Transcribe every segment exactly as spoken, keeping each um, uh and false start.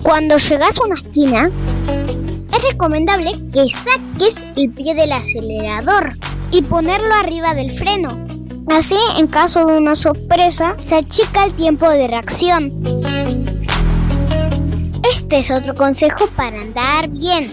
Cuando llegas a una esquina, es recomendable que saques el pie del acelerador y ponerlo arriba del freno. Así, en caso de una sorpresa, se achica el tiempo de reacción. Este es otro consejo para andar bien.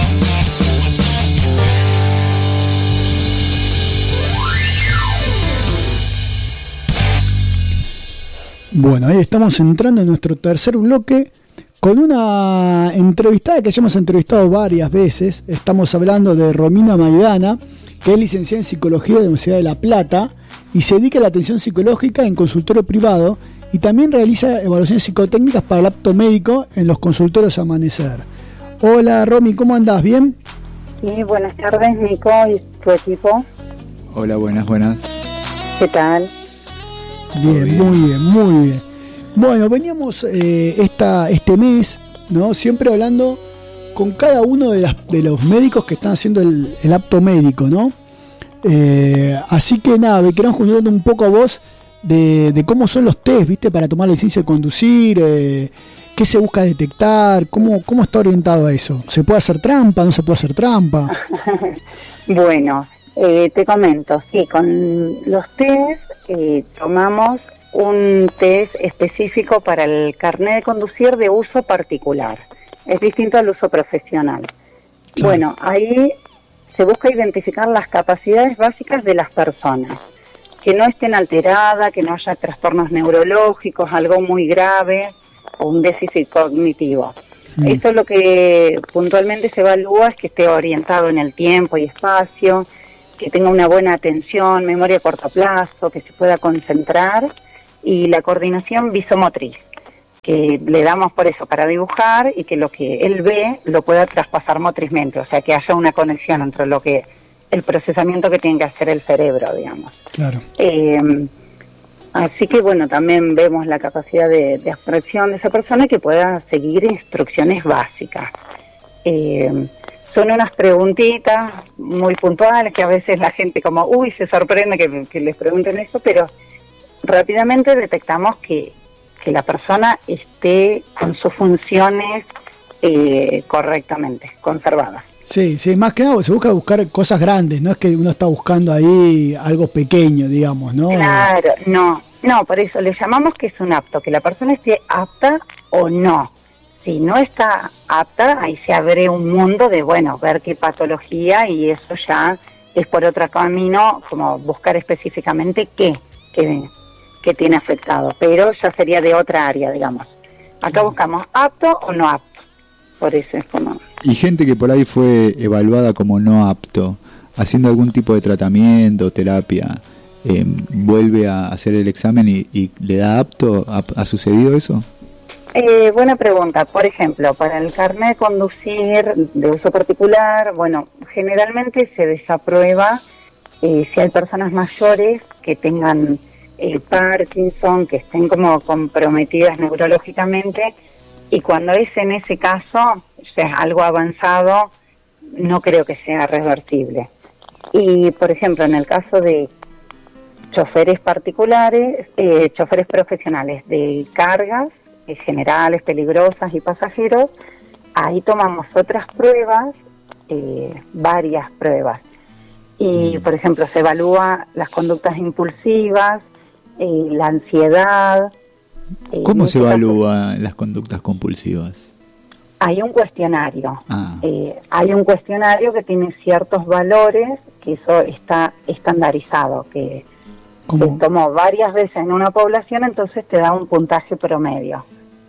Bueno, ahí estamos entrando en nuestro tercer bloque con una entrevistada que ya hemos entrevistado varias veces. Estamos hablando de Romina Maidana, que es licenciada en Psicología de la Universidad de La Plata y se dedica a la atención psicológica en consultorio privado y también realiza evaluaciones psicotécnicas para el apto médico en los consultorios Amanecer. Hola Romy, ¿cómo andás? ¿Bien? Sí, buenas tardes Nico y tu equipo. Hola, buenas, buenas. ¿Qué tal? Bien, bien, muy bien, muy bien. Bueno, veníamos eh, esta, este mes, ¿no? Siempre hablando con cada uno de, las, de los médicos que están haciendo el, el apto médico, ¿no? Eh, así que nada, me queremos juntar un poco a vos de, de cómo son los test, ¿viste? Para tomar la licencia de conducir, eh, qué se busca detectar, cómo, cómo está orientado a eso. ¿Se puede hacer trampa? ¿No se puede hacer trampa? Bueno, eh, te comento, sí, con los test eh, tomamos un test específico para el carnet de conducir de uso particular. Es distinto al uso profesional. Claro. Bueno, ahí se busca identificar las capacidades básicas de las personas, que no estén alteradas, que no haya trastornos neurológicos, algo muy grave o un déficit cognitivo. Mm. Eso es lo que puntualmente se evalúa, es que esté orientado en el tiempo y espacio, que tenga una buena atención, memoria a corto plazo, que se pueda concentrar, y la coordinación visomotriz, que le damos por eso para dibujar y que lo que él ve lo pueda traspasar motrizmente, o sea que haya una conexión entre lo que el procesamiento que tiene que hacer el cerebro, digamos. Claro. Eh, así que bueno, también vemos la capacidad de, de abstracción de esa persona, que pueda seguir instrucciones básicas. Eh, son unas preguntitas muy puntuales que a veces la gente como, uy, se sorprende que, que les pregunten eso, pero rápidamente detectamos que, que la persona esté con sus funciones eh, correctamente conservadas. Sí, sí, más que nada se busca buscar cosas grandes, no es que uno está buscando ahí algo pequeño, digamos, ¿no? Claro, no, no, por eso le llamamos que es un apto, que la persona esté apta o no. Si no está apta, ahí se abre un mundo de, bueno, ver qué patología, y eso ya es por otro camino, como buscar específicamente qué, qué que tiene afectado, pero ya sería de otra área, digamos. Acá buscamos apto o no apto, por eso es como... Y gente que por ahí fue evaluada como no apto, haciendo algún tipo de tratamiento, terapia, eh, ¿vuelve a hacer el examen y, y le da apto? ¿Ha, ha sucedido eso? Eh, buena pregunta. Por ejemplo, para el carnet de conducir de uso particular, bueno, generalmente se desaprueba eh, si hay personas mayores que tengan el Parkinson, que estén como comprometidas neurológicamente, y cuando es en ese caso, o sea, algo avanzado, no creo que sea reversible. Y, por ejemplo, en el caso de choferes particulares, eh, choferes profesionales de cargas eh, generales, peligrosas y pasajeros, ahí tomamos otras pruebas, eh, varias pruebas. Y, por ejemplo, se evalúa las conductas impulsivas, Eh, la ansiedad. Eh, ¿Cómo se evalúa caso, las conductas compulsivas? Hay un cuestionario. Ah. Eh, hay un cuestionario que tiene ciertos valores, que eso está estandarizado, que ¿Cómo? se tomó varias veces en una población, entonces te da un puntaje promedio.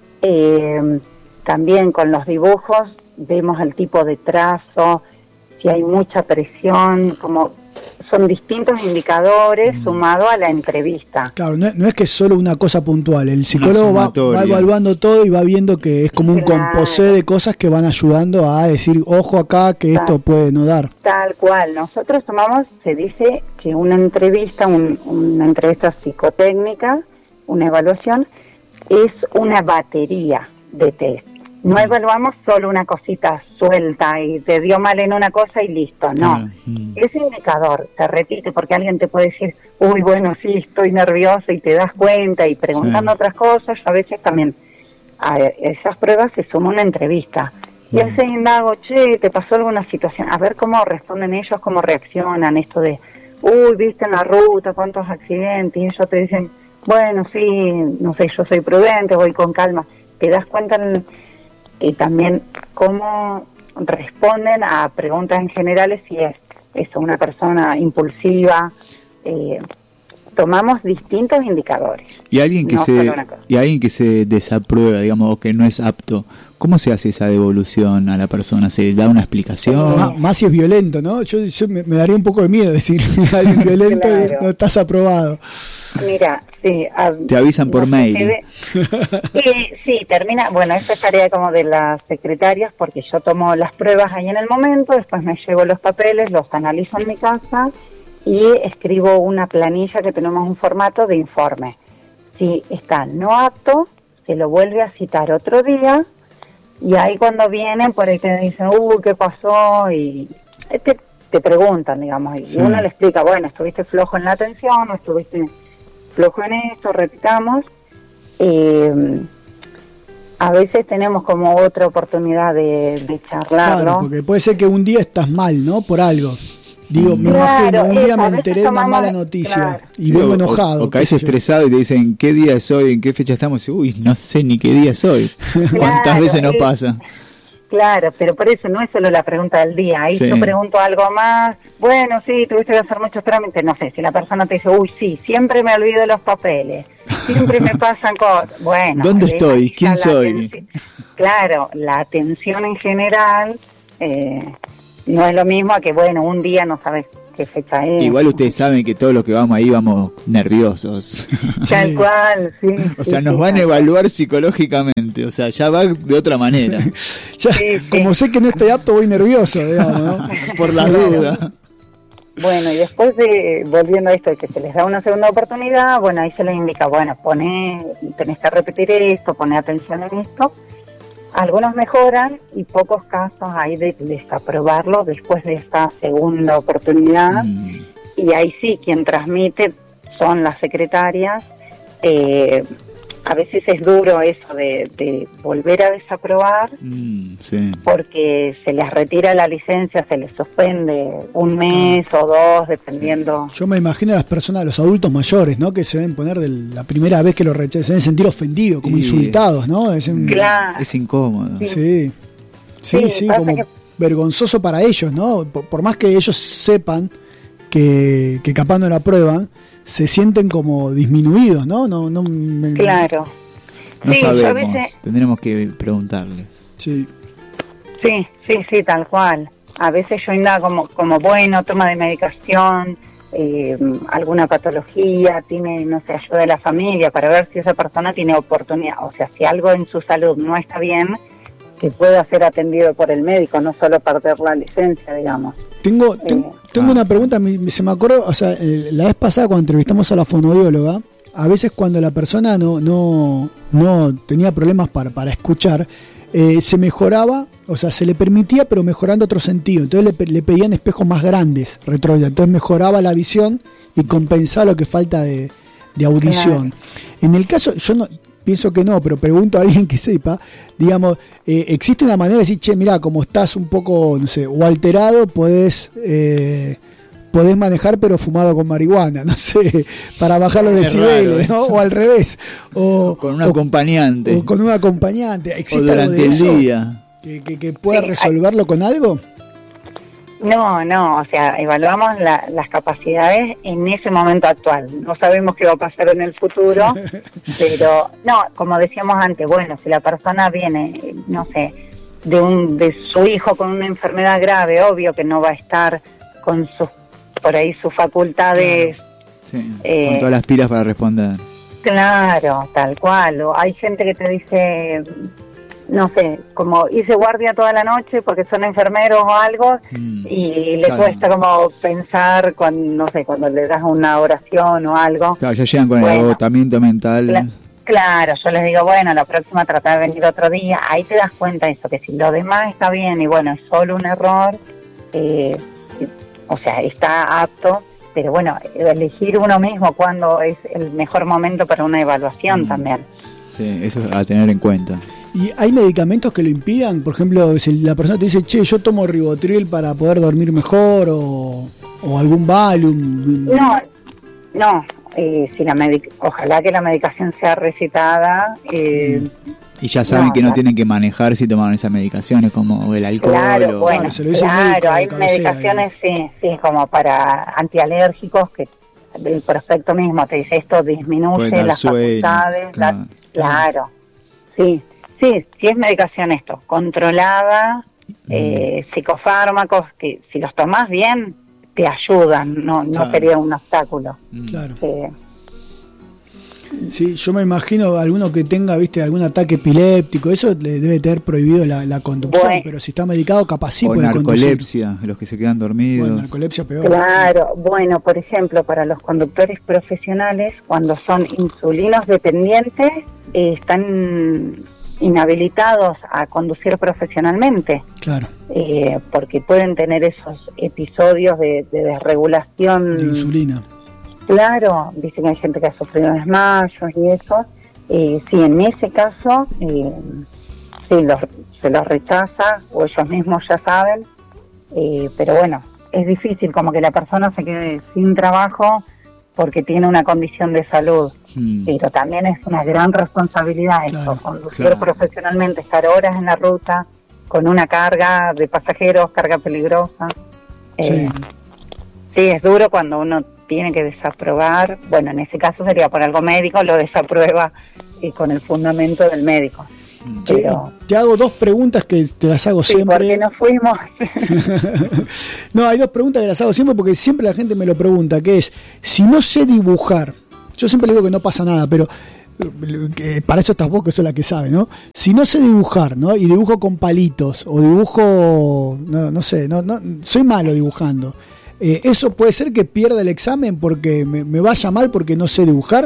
Eh, también con los dibujos vemos el tipo de trazo, si hay mucha presión, como... son distintos indicadores mm. sumado a la entrevista. Claro, no, no es que es solo una cosa puntual, el psicólogo va, va evaluando todo y va viendo que es como un claro. composé de cosas que van ayudando a decir, ojo acá, que tal, esto puede no dar. Tal cual, nosotros tomamos, se dice que una entrevista, un, una entrevista psicotécnica, una evaluación, es una batería de test. No evaluamos solo una cosita suelta y te dio mal en una cosa y listo, no. Uh-huh. Ese indicador se repite porque alguien te puede decir, uy, bueno, sí, estoy nervioso, y te das cuenta, y preguntando sí. otras cosas, a veces también a esas pruebas se suma una entrevista. Y a veces indago, che, ¿te pasó alguna situación? A ver cómo responden ellos, cómo reaccionan, esto de, uy, viste en la ruta, cuántos accidentes, y ellos te dicen, bueno, sí, no sé, yo soy prudente, voy con calma. Te das cuenta en, y también cómo responden a preguntas en generales, si es eso, una persona impulsiva. Eh, tomamos distintos indicadores. Y alguien que no se y alguien que se desaprueba, digamos, o que no es apto, ¿cómo se hace esa devolución a la persona? ¿Se da una explicación? Más, más si es violento, ¿no? Yo, yo me, me daría un poco de miedo decir a alguien violento claro. y no estás aprobado. Mira, sí. A, Te avisan por no mail. Ve, sí, sí, termina, bueno, esa es tarea como de las secretarias, porque yo tomo las pruebas ahí en el momento, después me llevo los papeles, los analizo en mi casa y escribo una planilla que tenemos un formato de informe. Si está no apto, se lo vuelve a citar otro día, y ahí cuando vienen, por ahí te dicen, uh, ¿qué pasó? Y te, te preguntan, digamos, y sí. uno le explica, bueno, estuviste flojo en la atención, o estuviste flojo en esto, repitamos. Eh, a veces tenemos como otra oportunidad de, de charlar, claro, ¿no? Porque puede ser que un día estás mal, ¿no? Por algo. Digo, me claro, imagino, un día eso, me enteré de una mala noticia claro. y vengo enojado. O, o caes estresado y te dicen, ¿qué día es hoy? ¿En qué fecha estamos? Y, uy, no sé ni qué día es hoy. Claro, ¿Cuántas veces nos es, pasa? Claro, pero por eso no es solo la pregunta del día. Ahí sí. yo pregunto algo más. Bueno, sí, tuviste que hacer muchos trámites. No sé, si la persona te dice, uy, sí, siempre me olvido los papeles. Siempre me pasan cosas. Bueno. ¿Dónde estoy? ¿Quién soy? Atención. Claro, la atención en general eh, no es lo mismo a que, bueno, un día no sabes qué fecha es. Igual ustedes saben que todos los que vamos ahí vamos nerviosos. Tal sí. cual, sí. O sea, sí, nos sí, van sí. a evaluar psicológicamente. O sea, ya va de otra manera. ya, sí, sí. Como sé que no estoy apto, voy nervioso, digamos, ¿no? Por la duda. Bueno, y después de, volviendo a esto de que se les da una segunda oportunidad, bueno, ahí se les indica, bueno, poné, tenés que repetir esto, poné atención en esto. Algunos mejoran y pocos casos hay de desaprobarlo después de esta segunda oportunidad. Mm. Y ahí sí, quien transmite son las secretarias. Eh, a veces es duro eso de, de volver a desaprobar, mm, sí. porque se les retira la licencia, se les suspende un mes ah. o dos, dependiendo. Yo me imagino a las personas, los adultos mayores, ¿no? Que se deben poner de la primera vez que lo rechazan, se deben sentir ofendidos, como sí. insultados, ¿no? Es, un, claro. es incómodo. Sí, sí, sí, sí, sí como que... vergonzoso para ellos, ¿no? Por, por más que ellos sepan que, que capaz no la aprueban, se sienten como disminuidos, ¿no? no, no me... Claro. No sí, sabemos, veces... tendremos que preguntarles. Sí. Sí, sí, sí, tal cual. A veces yo indago como, como bueno, toma de medicación, eh, alguna patología, tiene, no sé, ayuda de la familia para ver si esa persona tiene oportunidad, o sea, si algo en su salud no está bien, que pueda ser atendido por el médico, no solo perder la licencia, digamos. Tengo, tengo, eh, tengo ah. una pregunta, me, se me acordó, o sea, eh, la vez pasada cuando entrevistamos a la fonoaudióloga, a veces cuando la persona no no no tenía problemas para, para escuchar, eh, se mejoraba, o sea, se le permitía, pero mejorando otro sentido. Entonces le, le pedían espejos más grandes, retrógrados. Entonces mejoraba la visión y compensaba lo que falta de, de audición. Claro. En el caso, yo no... pienso que no, pero pregunto a alguien que sepa, digamos, eh, ¿existe una manera de decir, che, mirá, como estás un poco, no sé, o alterado, podés, eh, podés manejar pero fumado con marihuana, no sé, para bajar los decibeles, ¿no? O al revés. O con un o, acompañante. O con un acompañante. ¿Existe o durante algo de el eso día. Que, que, que pueda sí, resolverlo hay... con algo? No, no, o sea, evaluamos la, las capacidades en ese momento actual. No sabemos qué va a pasar en el futuro, pero no, como decíamos antes, bueno, si la persona viene, no sé, de un de su hijo con una enfermedad grave, obvio que no va a estar con sus, por ahí sus facultades. Sí, eh, con todas las pilas para responder. Claro, tal cual. O hay gente que te dice... no sé, como hice guardia toda la noche porque son enfermeros o algo mm, y le claro. cuesta como pensar cuando, no sé, cuando le das una oración o algo. Claro, ya llegan con bueno, el agotamiento mental. Cl- claro, yo les digo, bueno, la próxima trata de venir otro día. Ahí te das cuenta de eso, que si lo demás está bien y bueno, es solo un error, eh, o sea, está apto, pero bueno, elegir uno mismo cuándo es el mejor momento para una evaluación mm. también. Sí, eso es a tener en cuenta. ¿Y hay medicamentos que lo impidan? Por ejemplo, si la persona te dice, che, yo tomo Rivotril para poder dormir mejor, o, o algún Valium. No, no. Eh, si la medic- ojalá que la medicación sea recitada. Eh, y ya saben no, que no, no tienen tienen que manejar si toman esas medicaciones, como el alcohol. Claro, o... bueno, claro, se lo dice claro, el médico de hay cabecera, medicaciones, sí, sí, como para antialérgicos, que el prospecto mismo te dice esto disminuye las sueño, facultades. claro. La, claro, sí, sí, sí es medicación esto, controlada, mm. eh, psicofármacos, que si los tomás bien, te ayudan, no, no claro. sería un obstáculo. Claro. Eh, Sí, yo me imagino alguno que tenga, viste, algún ataque epiléptico, eso le debe tener prohibido la, la conducción, bueno, pero si está medicado capaz sí puede conducir. O narcolepsia, los que se quedan dormidos. Bueno, narcolepsia peor. Claro, bueno, por ejemplo, para los conductores profesionales, cuando son insulinos dependientes, eh, están inhabilitados a conducir profesionalmente. Claro. Eh, porque pueden tener esos episodios de, de desregulación de insulina. Claro, dicen que hay gente que ha sufrido desmayos y eso. Eh, sí, en ese caso, eh, sí, los, se los rechaza, o ellos mismos ya saben, eh, pero bueno, es difícil como que la persona se quede sin trabajo porque tiene una condición de salud, hmm. pero también es una gran responsabilidad claro, esto, conducir claro. profesionalmente, estar horas en la ruta con una carga de pasajeros, carga peligrosa. Eh, sí. sí, es duro cuando uno tiene que desaprobar, bueno, en ese caso sería por algo médico, lo desaprueba eh, con el fundamento del médico. Sí, pero... Te hago dos preguntas que te las hago sí, siempre. ¿por qué nos fuimos? No, hay dos preguntas que las hago siempre porque siempre la gente me lo pregunta, que es, si no sé dibujar, yo siempre le digo que no pasa nada, pero que para eso estás vos, que sos la que sabe, ¿no? Si no sé dibujar, ¿no? Y dibujo con palitos, o dibujo, no, no sé, no, no, soy malo dibujando. Eh, ¿Eso puede ser que pierda el examen porque me, me vaya mal porque no sé dibujar?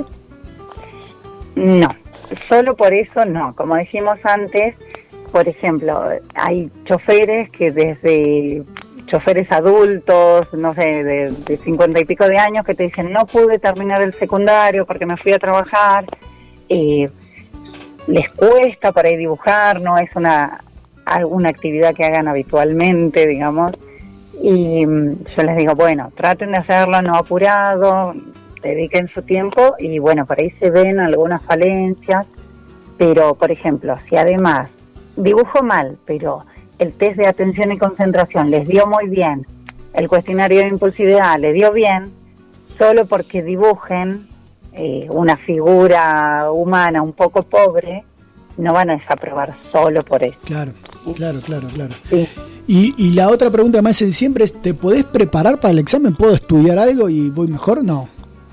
No, solo por eso no. Como dijimos antes, por ejemplo, hay choferes que desde choferes adultos, no sé, de, de cincuenta y pico de años, que te dicen no pude terminar el secundario porque me fui a trabajar, eh, les cuesta por ahí dibujar, no es una, una actividad que hagan habitualmente, digamos. Y yo les digo, bueno, traten de hacerlo no apurado, dediquen su tiempo y bueno, por ahí se ven algunas falencias, pero por ejemplo, si además dibujo mal, pero el test de atención y concentración les dio muy bien, el cuestionario de impulsividad les dio bien, solo porque dibujen eh, una figura humana un poco pobre, no van a desaprobar solo por eso. Claro, claro, claro, claro. Sí. Y, y la otra pregunta que me hacen siempre es, ¿te podés preparar para el examen? ¿Puedo estudiar algo y voy mejor? No.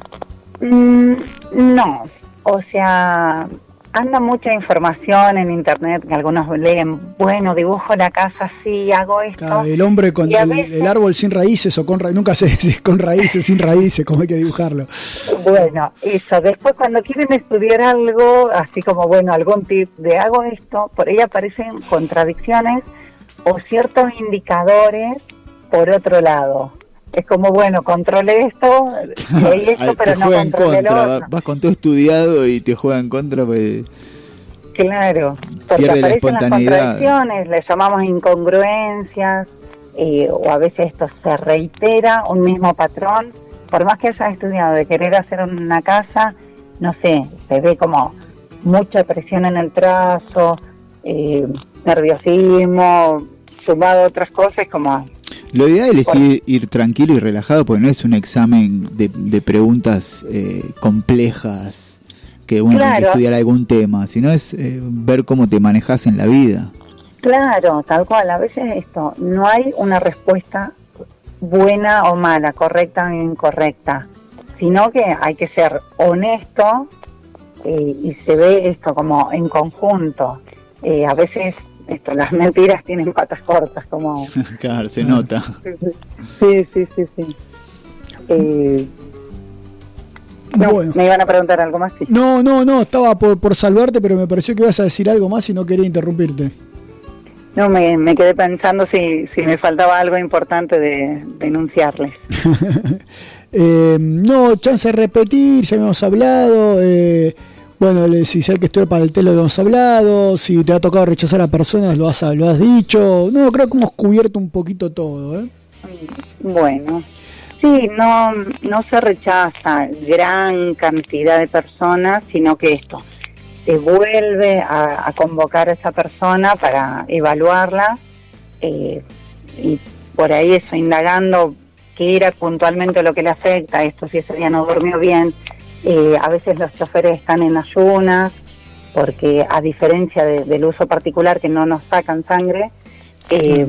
Mm, no, o sea, anda mucha información en internet, que algunos leen, bueno, dibujo la casa así, hago esto. Claro, el hombre con el, veces... el árbol sin raíces o con raíces, nunca sé si es con raíces, sin raíces, cómo hay que dibujarlo. Bueno, eso, después cuando quieren estudiar algo, así como, bueno, algún tip de hago esto, por ahí aparecen contradicciones o ciertos indicadores por otro lado. Es como, bueno, controlé esto, leí esto, pero no controlé lo otro. Vas con todo estudiado y te juega en contra, pues... Claro, porque pierde la aparecen las espontaneidad. contradicciones, le llamamos incongruencias, eh, o a veces esto se reitera, un mismo patrón. Por más que hayas estudiado de querer hacer una casa, no sé, se ve como mucha presión en el trazo, eh, nerviosismo, sumado a otras cosas, como... Lo ideal es ir, ir tranquilo y relajado, porque no es un examen de, de preguntas eh, complejas que uno claro. tiene que estudiar algún tema, sino es eh, ver cómo te manejas en la vida. Claro, tal cual. A veces esto, no hay una respuesta buena o mala, correcta o incorrecta, sino que hay que ser honesto eh, y se ve esto como en conjunto. Eh, a veces... Esto, las mentiras tienen patas cortas, como... Claro, se nota. Sí, sí, sí, sí. Eh, no, bueno. ¿Me iban a preguntar algo más? Sí. No, no, no, estaba por, por salvarte, pero me pareció que ibas a decir algo más y no quería interrumpirte. No, me, me quedé pensando si, si me faltaba algo importante de denunciarles. eh, no, chance de repetir, ya habíamos hablado... Eh, Bueno, el esencial que estudiar para el test lo hemos hablado, si te ha tocado rechazar a personas lo has, lo has dicho. No, creo que hemos cubierto un poquito todo, ¿eh? Bueno, sí, no, no se rechaza gran cantidad de personas, sino que esto se vuelve a, a convocar a esa persona para evaluarla, eh, y por ahí eso, indagando qué era puntualmente lo que le afecta, esto si ese día no durmió bien. Eh, a veces los choferes están en ayunas, porque a diferencia de, del uso particular que no nos sacan sangre, eh,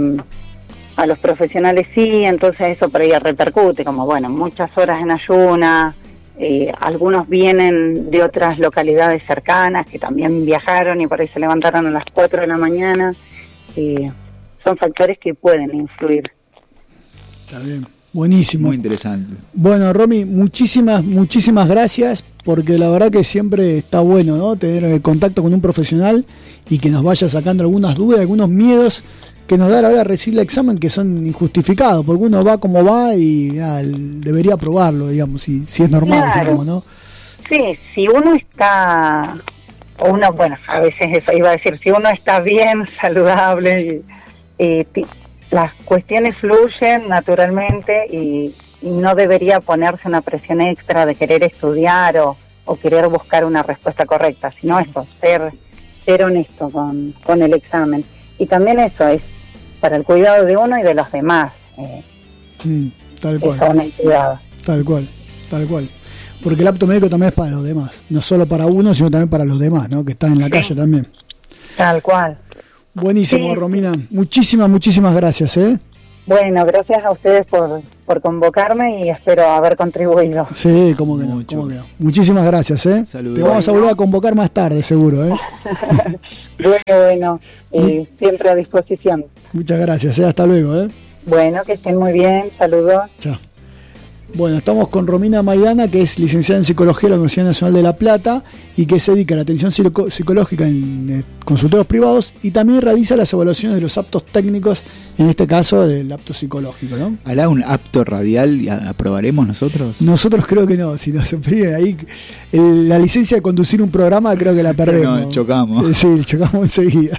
a los profesionales sí, entonces eso por ahí repercute, como bueno, muchas horas en ayuna, eh, algunos vienen de otras localidades cercanas que también viajaron y por ahí se levantaron a las cuatro de la mañana, eh, son factores que pueden influir. Está bien. Buenísimo. Muy interesante. Bueno, Romy, muchísimas, muchísimas gracias, porque la verdad que siempre está bueno, ¿no? Tener contacto con un profesional y que nos vaya sacando algunas dudas, algunos miedos que nos da a la hora de recibir el examen, que son injustificados, porque uno va como va y ah, debería probarlo, digamos, si, si es normal, claro. digamos, ¿no? Sí, si uno está, o uno, bueno, a veces eso iba a decir, si uno está bien, saludable, eh, las cuestiones fluyen naturalmente y, y no debería ponerse una presión extra de querer estudiar o, o querer buscar una respuesta correcta, sino esto, ser, ser honesto con, con el examen. Y también eso es para el cuidado de uno y de los demás. Eh, mm, tal cual. Esa honestidad. Tal cual, tal cual. Porque el apto médico también es para los demás, no solo para uno, sino también para los demás, ¿no? Que están en la sí. calle también. Tal cual. Buenísimo, sí. Romina. Muchísimas, muchísimas gracias, ¿eh? Bueno, gracias a ustedes por, por convocarme y espero haber contribuido. Sí, cómo que no, cómo que no. Muchísimas gracias, ¿eh? Saludos. Te vamos a volver a convocar más tarde, seguro, ¿eh? Bueno, bueno, eh, siempre a disposición. Muchas gracias, ¿eh? Hasta luego, ¿eh? Bueno, que estén muy bien, saludos. Chao. Bueno, estamos con Romina Maidana, que es licenciada en Psicología de la Universidad Nacional de La Plata y que se dedica a la atención psico- psicológica en eh, consultorios privados y también realiza las evaluaciones de los aptos técnicos, en este caso del apto psicológico, ¿no? ¿Hará un apto radial y aprobaremos nosotros? Nosotros creo que no, si nos pide ahí el, la licencia de conducir un programa creo que la perdemos. No, chocamos. Eh, sí, chocamos enseguida.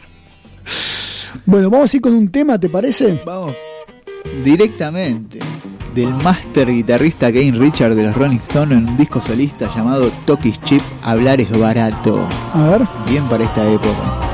Bueno, vamos a ir con un tema, ¿te parece? Vamos directamente del máster guitarrista Keith Richards de los Rolling Stones en un disco solista llamado Toki's Cheap, Hablar es Barato. A ver. Bien para esta época.